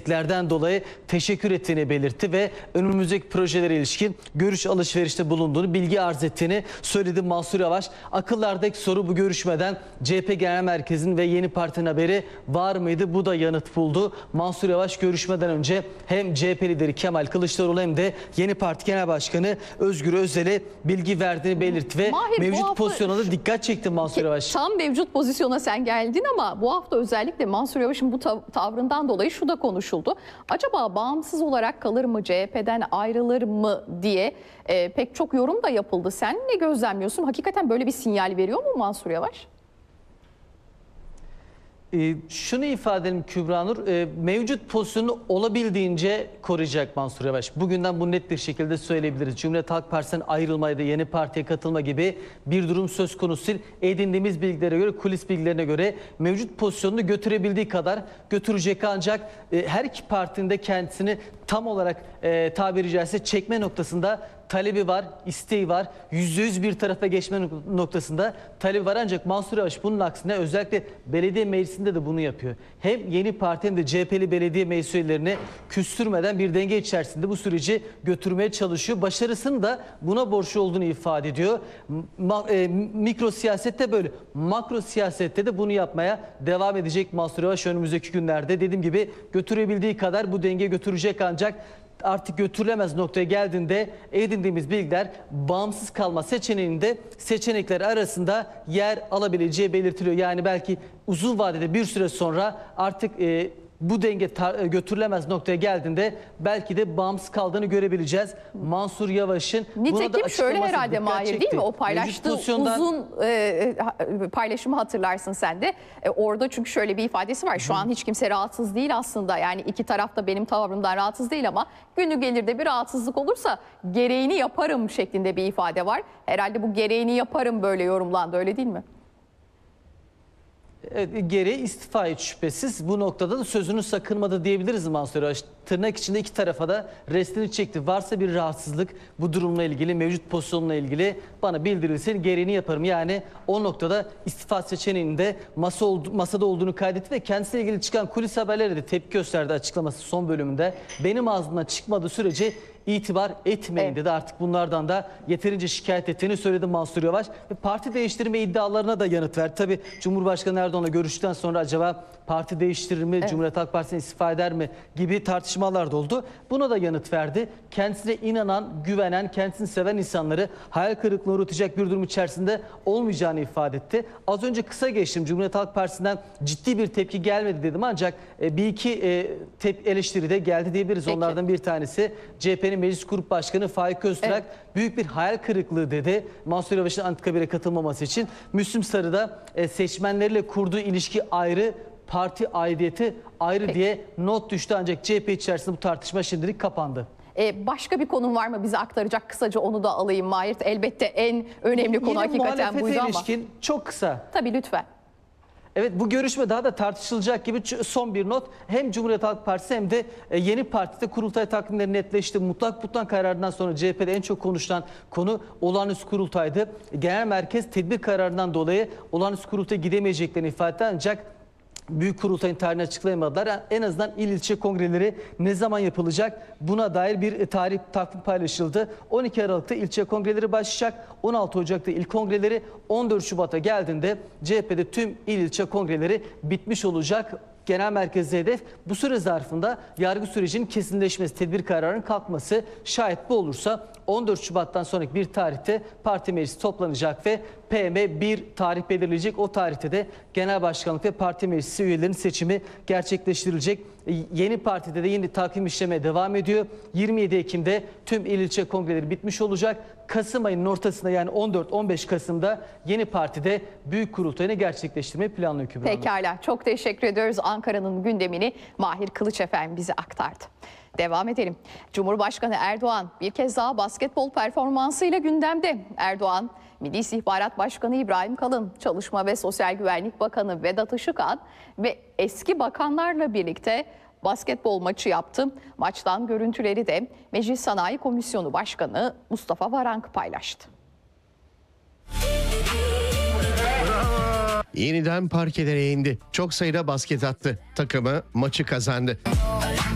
desteklerden dolayı teşekkür ettiğini belirtti ve önümüzdeki projelere ilişkin görüş alışverişte bulunduğunu, bilgi arz ettiğini söyledi Mansur Yavaş. Akıllardaki soru bu görüşmeden CHP Genel Merkezi'nin ve yeni partinin haberi var mıydı? Bu da yanıt buldu. Mansur Yavaş görüşmeden önce hem CHP lideri Kemal Kılıçdaroğlu hem de yeni parti genel başkanı Özgür Özel'e bilgi verdiğini belirtti ve Mahir, mevcut pozisyona da dikkat çekti Mansur Yavaş. Tam mevcut pozisyona sen geldin ama bu hafta özellikle Mansur Yavaş'ın bu tavrından dolayı şu da konuşuldu. Acaba bağımsız olarak kalır mı, CHP'den ayrılır mı diye pek çok yorum da yapıldı. Sen ne gözlemliyorsun? Hakikaten böyle bir sinyal veriyor mu Mansur Yavaş? Şunu ifade edelim Kübra Nur, mevcut pozisyonu olabildiğince koruyacak Mansur Yavaş. Bugünden bunu net bir şekilde söyleyebiliriz. Cumhuriyet Halk Partisi'nden ayrılmayı da yeni partiye katılma gibi bir durum söz konusu değil. Edindiğimiz bilgilere göre, kulis bilgilerine göre mevcut pozisyonunu götürebildiği kadar götürecek, ancak her iki partinin de kendisini tam olarak tabiri caizse çekme noktasında talebi var, isteği var. %100 bir tarafa geçme noktasında talebi var. Ancak Mansur Yavaş bunun aksine özellikle belediye meclisinde de bunu yapıyor. Hem yeni parti hem de CHP'li belediye meclis üyelerini küstürmeden bir denge içerisinde bu süreci götürmeye çalışıyor. Başarısını da buna borçlu olduğunu ifade ediyor. Mikro siyasette böyle, makro siyasette de bunu yapmaya devam edecek Mansur Yavaş önümüzdeki günlerde. Dediğim gibi götürebildiği kadar bu denge götürecek, ancak artık götürülemez noktaya geldiğinde edindiğimiz bilgiler bağımsız kalma seçeneğinde seçenekler arasında yer alabileceği belirtiliyor. Yani belki uzun vadede bir süre sonra artık bu denge götürülemez noktaya geldiğinde belki de bağımsız kaldığını görebileceğiz Mansur Yavaş'ın. Nitekim şöyle herhalde Mahir, değil mi? O paylaştığı uzun paylaşımı hatırlarsın sen de. Orada çünkü şöyle bir ifadesi var. Şu an hiç kimse rahatsız değil aslında. Yani iki taraf da benim tavrımdan rahatsız değil ama günü gelir de bir rahatsızlık olursa gereğini yaparım şeklinde bir ifade var. Herhalde bu gereğini yaparım böyle yorumlandı, öyle değil mi? Gereği istifa hiç şüphesiz. Bu noktada da sözünü sakınmadı diyebiliriz Mansur Yavaş. Tırnak içinde iki tarafa da restini çekti. Varsa bir rahatsızlık bu durumla ilgili, mevcut pozisyonla ilgili bana bildirilsin, gereğini yaparım. Yani o noktada istifa seçeneğinde masada olduğunu kaydetti ve kendisiyle ilgili çıkan kulis haberlere de tepki gösterdi açıklaması son bölümünde. Benim ağzımdan çıkmadığı sürece itibar etmeyin dedi. Artık bunlardan da yeterince şikayet ettiğini söyledi Mansur Yavaş. Ve parti değiştirme iddialarına da yanıt verdi. Tabii Cumhurbaşkanı Erdoğan'la görüştükten sonra acaba parti değiştirir mi, Cumhuriyet Halk Partisi'ne istifa eder mi gibi tartışmalar da oldu. Buna da yanıt verdi. Kendisine inanan, güvenen, kendisini seven insanları hayal kırıklığına uğratacak bir durum içerisinde olmayacağını ifade etti. Az önce kısa geçtim. Cumhuriyet Halk Partisi'nden ciddi bir tepki gelmedi dedim, ancak bir iki eleştiri de geldi diyebiliriz. Peki. Onlardan bir tanesi CHP'nin Meclis Grup Başkanı Faik Öztürk büyük bir hayal kırıklığı dedi Mansur Yavaş'ın Anıtkabir'e katılmaması için. Müslüm Sarı da seçmenleriyle kurduğu ilişki ayrı, parti aidiyeti ayrı diye not düştü, ancak CHP içerisinde bu tartışma şimdilik kapandı. Başka bir konum var mı bize aktaracak? Kısaca onu da alayım Mahir. Elbette en önemli konu hakikaten buydu ama. İlişkin çok kısa. Tabii, lütfen. Evet, bu görüşme daha da tartışılacak gibi. Son bir not. Hem Cumhuriyet Halk Partisi hem de yeni partide kurultay takvimleri netleşti. Mutlak butlan kararından sonra CHP'de en çok konuşulan konu olağanüstü kurultaydı. Genel merkez tedbir kararından dolayı olağanüstü kurultaya gidemeyeceklerini ifade etti, ancak Büyük Kurultay'ın tarihini açıklayamadılar. En azından il ilçe kongreleri ne zaman yapılacak? Buna dair bir takvim paylaşıldı. 12 Aralık'ta ilçe kongreleri başlayacak. 16 Ocak'ta il kongreleri, 14 Şubat'a geldiğinde CHP'de tüm il ilçe kongreleri bitmiş olacak. Genel merkezde hedef bu süre zarfında yargı sürecinin kesinleşmesi, tedbir kararının kalkması. Şayet bu olursa 14 Şubat'tan sonraki bir tarihte parti meclisi toplanacak ve PM bir tarih belirleyecek. O tarihte de genel başkanlık ve parti meclisi üyelerinin seçimi gerçekleştirilecek. Yeni partide de yeni takvim işlemeye devam ediyor. 27 Ekim'de tüm il ilçe kongreleri bitmiş olacak. Kasım ayının ortasında, yani 14-15 Kasım'da yeni partide büyük kurultayını gerçekleştirmeyi planlıyor Kübra Hanım. Pekala, çok teşekkür ediyoruz. Ankara'nın gündemini Mahir Kılıç efendim bize aktardı. Devam edelim. Cumhurbaşkanı Erdoğan bir kez daha basketbol performansıyla gündemde. Erdoğan, Milli İstihbarat Başkanı İbrahim Kalın, Çalışma ve Sosyal Güvenlik Bakanı Vedat Işıkhan ve eski bakanlarla birlikte basketbol maçı yaptı. Maçtan görüntüleri de Meclis Sanayi Komisyonu Başkanı Mustafa Varank paylaştı. Yeniden parkelere indi. Çok sayıda basket attı. Takımı maçı kazandı.